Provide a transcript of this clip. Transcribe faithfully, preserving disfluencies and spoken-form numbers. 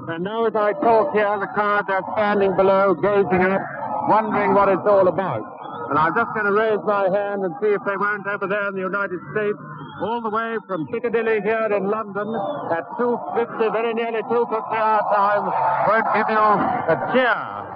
And now as I talk here, the crowd are standing below, gazing up, wondering what it's all about. And I'm just going to raise my hand and see if they won't over there in the United States, all the way from Piccadilly here in London, at two fifty, very nearly two fifty our time, won't give you a cheer.